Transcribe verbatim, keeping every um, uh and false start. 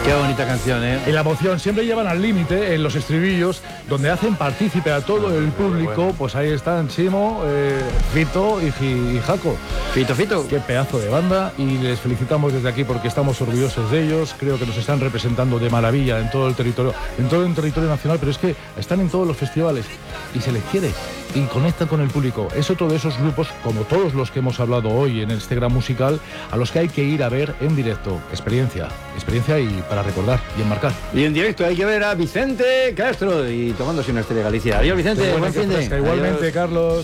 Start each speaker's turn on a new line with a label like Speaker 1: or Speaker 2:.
Speaker 1: Qué bonita canción, ¿eh?
Speaker 2: Y la emoción siempre llevan al límite en los estribillos, donde hacen partícipe a todo el público. Pues ahí están Chimo, eh, Fito y, y Jaco.
Speaker 1: Fito, Fito.
Speaker 2: Qué pedazo de banda, y les felicitamos desde aquí porque estamos orgullosos de ellos. Creo que nos están representando de maravilla en todo el territorio, en todo el territorio nacional, pero es que están en todos los festivales y se les quiere y conectan con el público. Es otro de esos grupos, como todos los que hemos hablado hoy en este gran musical, a los que hay que ir a ver en directo. Experiencia, experiencia y para recordar y enmarcar.
Speaker 1: Y en directo hay que ver a Vicente Castro y tomándose una Estrella Galicia. Adiós, Vicente. Buen fin de.
Speaker 2: Igualmente, Carlos.